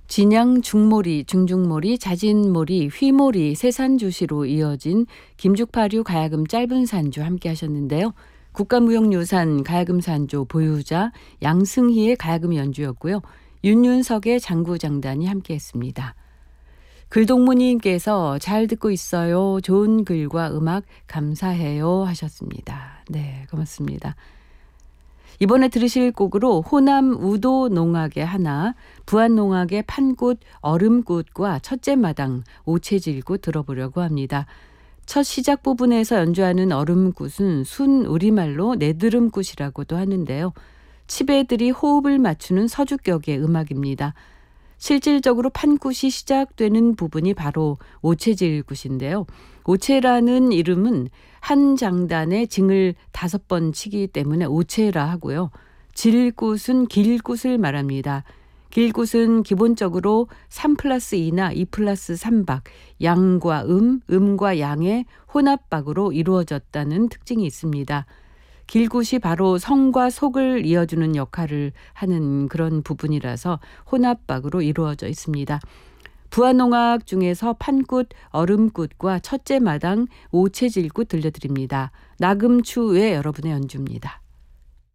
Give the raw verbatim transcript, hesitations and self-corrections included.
진양 중모리, 중중모리, 자진모리, 휘모리, 세산주시로 이어진 김죽파류 가야금 짧은 산조 함께 하셨는데요. 국가무형유산 가야금 산조 보유자 양승희의 가야금 연주였고요. 윤윤석의 장구장단이 함께 했습니다. 글동무님께서 잘 듣고 있어요. 좋은 글과 음악 감사해요 하셨습니다. 네, 고맙습니다. 이번에 들으실 곡으로 호남 우도 농악의 하나, 부안 농악의 판꽃, 얼음꽃과 첫째 마당, 오체질꽃 들어보려고 합니다. 첫 시작 부분에서 연주하는 얼음꽃은 순 우리말로 내드름꽃이라고도 하는데요. 치배들이 호흡을 맞추는 서주격의 음악입니다. 실질적으로 판꽃이 시작되는 부분이 바로 오체질꽃인데요. 오체라는 이름은 한 장단에 징을 다섯 번 치기 때문에 오체라 하고요. 질꽃은 길꽃을 말합니다. 길꽃은 기본적으로 삼 플러스 이나 이 플러스 삼박, 양과 음, 음과 양의 혼합박으로 이루어졌다는 특징이 있습니다. 길꽃이 바로 성과 속을 이어주는 역할을 하는 그런 부분이라서 혼합박으로 이루어져 있습니다. 부안농악 중에서 판꽃, 얼음꽃과 첫째 마당, 오체질꽃 들려드립니다. 나금추의 여러분의 연주입니다.